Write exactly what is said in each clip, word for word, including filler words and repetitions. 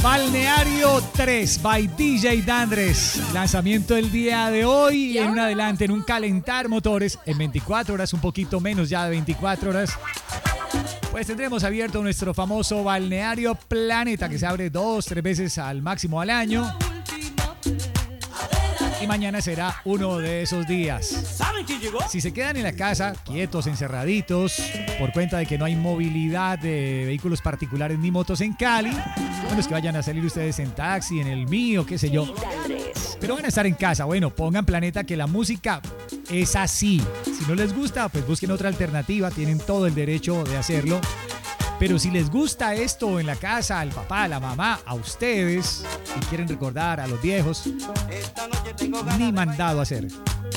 Balneario tres by D J Dandres. Lanzamiento el día de hoy y en un adelante, en un calentar motores en veinticuatro horas, un poquito menos ya de veinticuatro horas. Pues tendremos abierto nuestro famoso Balneario Planeta, que se abre dos, tres veces al máximo al año. Y mañana será uno de esos días. ¿Saben quién llegó? Si se quedan en la casa, quietos, encerraditos, por cuenta de que no hay movilidad de vehículos particulares ni motos en Cali, bueno, es que vayan a salir ustedes en taxi, en el mío, qué sé yo. Pero van a estar en casa. Bueno, pongan Planeta, que la música es así. Si no les gusta, pues busquen otra alternativa. Tienen todo el derecho de hacerlo. Pero si les gusta esto en la casa, al papá, a la mamá, a ustedes, y quieren recordar a los viejos, ni mandado a hacer.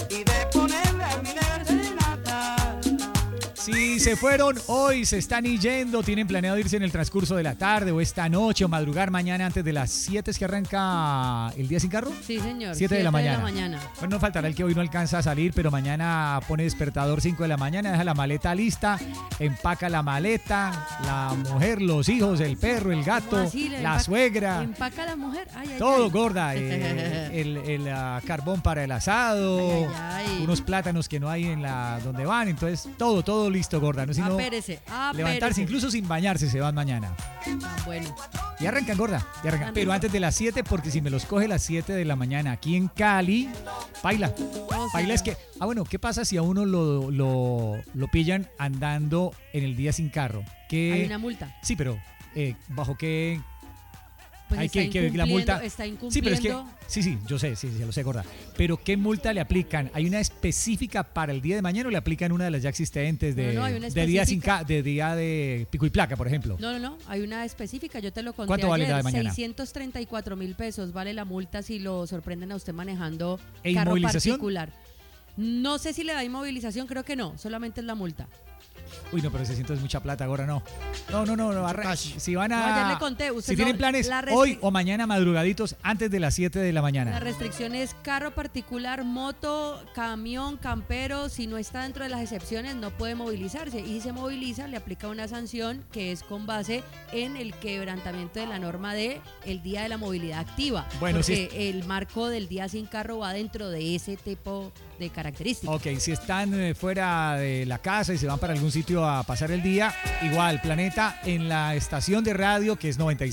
Si se fueron hoy, se están yendo, tienen planeado irse en el transcurso de la tarde o esta noche o madrugar mañana antes de las siete, ¿es que arranca el día sin carro? Sí, señor. siete de la mañana. de la mañana. Bueno, no faltará el que hoy no alcanza a salir, pero mañana pone despertador cinco de la mañana, deja la maleta lista, empaca la maleta, la mujer, los hijos, el perro, el gato, así, la empaca, suegra. Empaca la mujer. Ay, ay, todo ay. gorda, eh, el, el uh, carbón para el asado, Ay, ay, ay. unos plátanos que no hay en la donde van, entonces todo, todo listo, gorda, no sino Apérese, apérese. levantarse, incluso sin bañarse se van mañana. Ah, bueno. Y arrancan, gorda, y arrancan, pero antes de las siete, porque si me los coge las siete de la mañana aquí en Cali, baila. No, Baila es que, ah bueno, ¿qué pasa si a uno lo, lo, lo pillan andando en el día sin carro? ¿Qué? Hay una multa. Sí, pero eh, ¿bajo qué? Pues Hay está que, que la multa. Está incumpliendo. Sí, pero es que, sí, sí, yo sé, sí, sí, lo sé, gorda. Pero ¿qué multa le aplican? ¿Hay una específica para el día de mañana o le aplican una de las ya existentes de, No, no, hay una de día sin específica. ca- de día de pico y placa, por ejemplo? No, no, no, hay una específica, yo te lo conté ¿Cuánto vale ayer, la de mañana? seiscientos treinta y cuatro mil pesos vale la multa si lo sorprenden a usted manejando ¿E carro inmovilización? particular. No sé si le da inmovilización, creo que no, solamente es la multa. Uy, no, pero seiscientos es mucha plata, gorda, no. No, no, no, no arra- si van No, a... ayer le conté, usted si tienen no- planes la restri- hoy o mañana madrugaditos antes de las siete de la mañana. La restricción es carro particular, moto, camión, campero. Si no está dentro de las excepciones, no puede movilizarse. Y si se moviliza, le aplica una sanción que es con base en el quebrantamiento de la norma de el día de la movilidad activa. Bueno, porque si el marco del día sin carro va dentro de ese tipo de características. Ok, si están eh, fuera de la casa y se van para algún sitio a pasar el día, igual, Planeta en la estación de radio que es noventa y